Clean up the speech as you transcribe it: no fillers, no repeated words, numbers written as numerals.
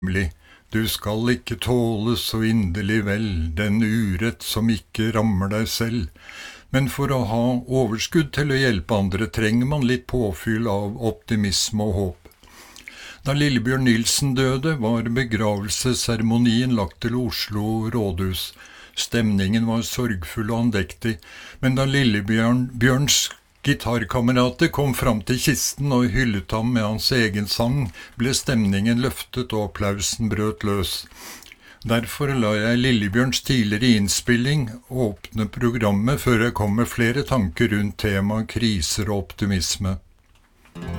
Du skal ikke tåle så inderlig vel den urett som ikke rammer deg selv. Men for å ha overskudd til å hjelpe andre trenger man litt påfyll av optimisme og håp. Da Lillebjørn Nilsen døde, var begravelsesseremonien lagt til Oslo rådhus. Stemningen var sorgfull og andektig, men da Lillebjørns gitarkamerater kom fram til kisten og hyllet ham med hans egen sang, ble stemningen løftet og applausen brøt løs. Derfor lar jeg Lillebjørns tidligere innspilling åpne programmet før jeg kom med flere tanker rundt temaet kriser og optimisme.